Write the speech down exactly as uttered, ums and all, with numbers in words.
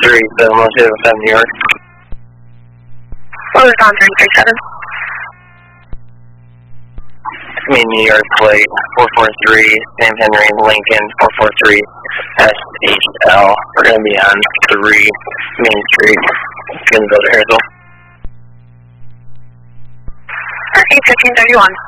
three, so most of them New York. What was on three three seven? I mean New York plate, four four three, Sam Henry, Lincoln, four four three, S H L. We're going to be on three Main Street. It's going to go to Harrisville. eight fifteen thirty-one.